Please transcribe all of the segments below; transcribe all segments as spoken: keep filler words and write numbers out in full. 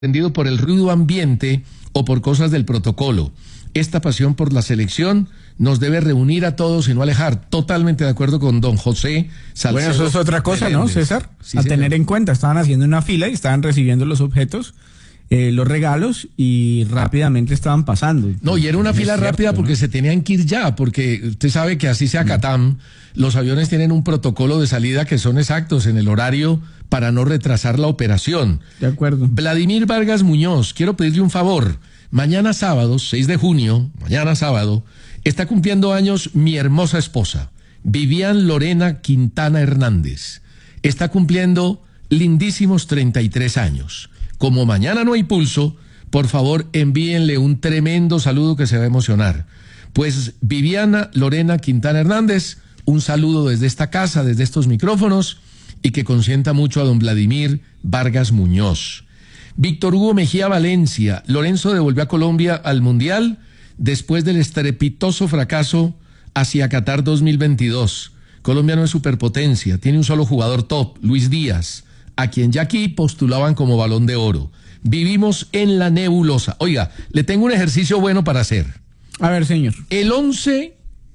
Entendido por el ruido ambiente o por cosas del protocolo. Esta pasión por la selección nos debe reunir a todos y no alejar. Totalmente de acuerdo con don José Salcedo. Bueno, eso es otra cosa, ¿no, César? Sí, a señor. tener en cuenta. Estaban haciendo una fila y estaban recibiendo los objetos, eh, los regalos, y rápidamente estaban pasando. No, y era una Es fila cierto, rápida porque ¿no? se tenían que ir ya, porque usted sabe que así sea Catam, los aviones tienen un protocolo de salida que son exactos en el horario para no retrasar la operación. De acuerdo. Vladimir Vargas Muñoz, quiero pedirle un favor. Mañana sábado, seis de junio, mañana sábado, está cumpliendo años mi hermosa esposa, Vivian Lorena Quintana Hernández. Está cumpliendo lindísimos treinta y tres años. Como mañana no hay pulso, por favor envíenle un tremendo saludo que se va a emocionar. Pues Viviana Lorena Quintana Hernández, un saludo desde esta casa, desde estos micrófonos, y que consienta mucho a don Vladimir Vargas Muñoz. Víctor Hugo Mejía Valencia, Lorenzo devolvió a Colombia al Mundial después del estrepitoso fracaso hacia Qatar dos mil veintidós. Colombia no es superpotencia, tiene un solo jugador top, Luis Díaz, a quien ya aquí postulaban como Balón de Oro. Vivimos en la nebulosa. Oiga, le tengo un ejercicio bueno para hacer. A ver, señor. El once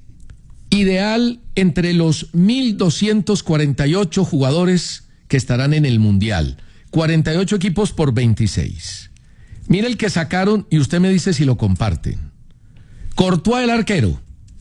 ideal entre los mil doscientos cuarenta y ocho jugadores que estarán en el Mundial. cuarenta y ocho equipos por veintiséis. Mire el que sacaron y usted me dice si lo comparten. Courtois, el arquero.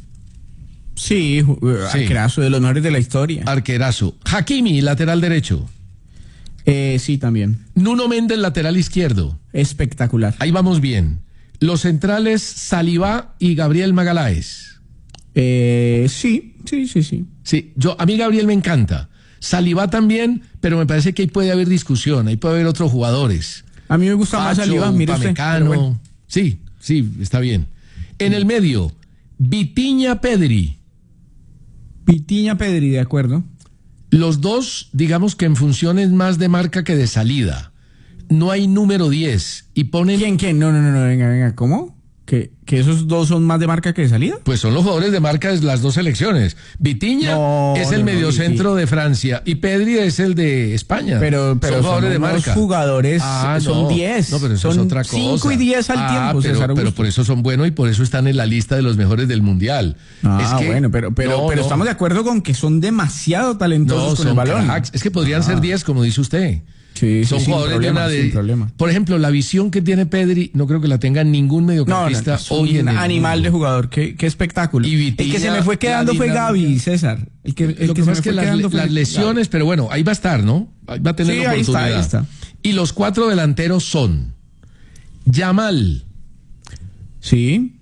Sí, Sí. arquerazo, de los mejores de la historia. Arquerazo. Hakimi, lateral derecho. Eh, sí, también. Nuno Méndez, lateral izquierdo. Espectacular. Ahí vamos bien. Los centrales, Saliba y Gabriel Magaláes. Eh, sí, sí, sí, sí. Sí, yo, a mí Gabriel me encanta. Saliba también, pero me parece que ahí puede haber discusión, ahí puede haber otros jugadores. A mí me gusta más Pacho, Saliba, mire usted. Upamecano. Pero bueno. Sí, sí, está bien. En el medio, Vitinha, Pedri. Vitinha, Pedri, de acuerdo. Los dos, digamos que en funciones más de marca que de salida. No hay número diez y ponen... ¿Quién, quién? No, no, no, no, venga, venga, ¿cómo? ¿Que, que esos dos son más de marca que de salida? Pues son los jugadores de marca de las dos selecciones. Vitinha No, es el no, no, mediocentro Viti- de Francia y Pedri es el de España. Pero, pero son jugadores de unos marca. jugadores, Ah, son no. diez. No, pero eso son es otra cosa. cinco y diez al Ah, tiempo, pero, César pero Augusto. por eso son buenos y por eso están en la lista de los mejores del Mundial. Ah, Es que- bueno, pero, pero, no, pero no. estamos de acuerdo con que son demasiado talentosos No, con el son balón. cracks. Es que podrían ser diez, como dice usted. Sí, sí, Son sin jugadores problema, de una de... sin problema. Por ejemplo, la visión que tiene Pedri, no creo que la tenga ningún No, no, mediocampista es hoy en un el animal mundo. de jugador, qué, qué espectáculo. Y El Vitinha, que se me fue quedando la fue dinámica. Gaby, César. El que, el Lo que que se pasa me es que fue las, quedando fue las lesiones, pero bueno, ahí va a estar, ¿no? Ahí va a tener Sí, la ahí está, oportunidad. ahí está. Y los cuatro delanteros son Yamal, Sí,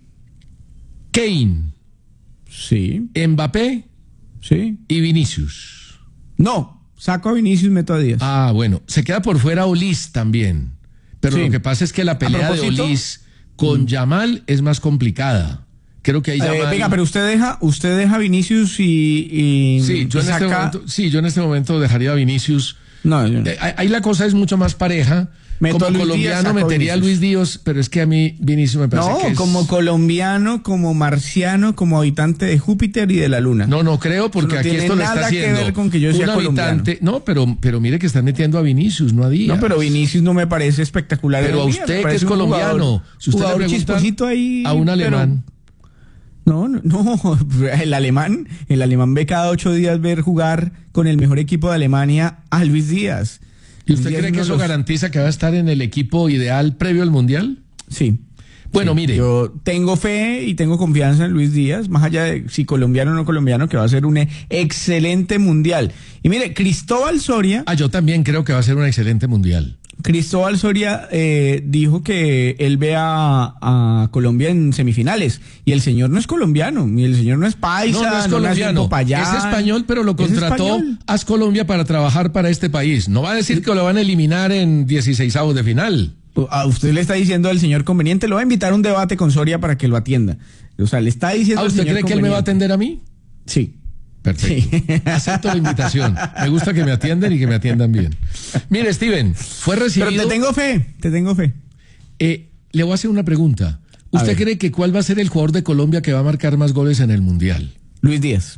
Kane, sí, Mbappé sí. y Vinicius. No, saco a Vinicius, meto a Díaz. Ah, bueno, se queda por fuera Olis también. Pero Sí. lo que pasa es que la pelea de propósito? Olis con Yamal es más complicada. Creo que ahí Eh, Yamal... venga, pero usted deja, usted deja a Vinicius y, y Sí, yo y en este saca- momento, sí, yo en este momento dejaría a Vinicius. No, yo no. Eh, ahí la cosa es mucho más pareja. Meto Como a Luis Díaz, colombiano saco a metería a Vinicius. Luis Díaz, pero es que a mí Vinicius me parece No, que es... como colombiano, como marciano, como habitante de Júpiter y de la Luna. No, no creo, porque Eso no aquí tiene esto lo nada está que haciendo ver con que yo sea un colombiano. habitante. No, pero, pero mire que están metiendo a Vinicius, no a Díaz. No, pero Vinicius no me parece espectacular. Pero en a el día, usted me que parece es un colombiano, jugador- si usted le jugador pregunta chisposito ahí, a un pero- alemán. No, no, no, el alemán, el alemán ve cada ocho días ver jugar con el mejor equipo de Alemania a Luis Díaz. ¿Y Luis usted Díaz cree es que uno eso de los- garantiza que va a estar en el equipo ideal previo al Mundial? Sí. Bueno, Sí, mire. Yo tengo fe y tengo confianza en Luis Díaz, más allá de si colombiano o no colombiano, que va a ser un excelente mundial. Y mire, Cristóbal Soria, Ah, yo también creo que va a ser un excelente Mundial. Cristóbal Soria eh, dijo que él ve a, a Colombia en semifinales. Y el señor no es colombiano, y el señor no es paisa, No, no es nació en colombiano, Popayán. es español, pero lo Es contrató español. As Colombia para trabajar para este país. No va a decir que lo van a eliminar en dieciseisavos de final. A usted le está diciendo al señor conveniente, lo va a invitar a un debate con Soria para que lo atienda. O sea, le está diciendo ¿Ah, al usted señor cree que él me va a conveniente. atender a mí? Sí. Perfecto. Sí. Acepto la invitación. Me gusta que me atiendan y que me atiendan bien. Mire, Steven, fue recibido... Pero te tengo fe, te tengo fe. Eh, le voy a hacer una pregunta. A ¿Usted ver. cree que cuál va a ser el jugador de Colombia que va a marcar más goles en el Mundial? Luis Díaz.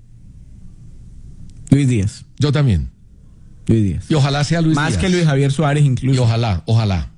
Luis Díaz. Yo también. Luis Díaz. Y ojalá sea Luis Más Díaz. que Luis Javier Suárez Y incluso. ojalá, ojalá.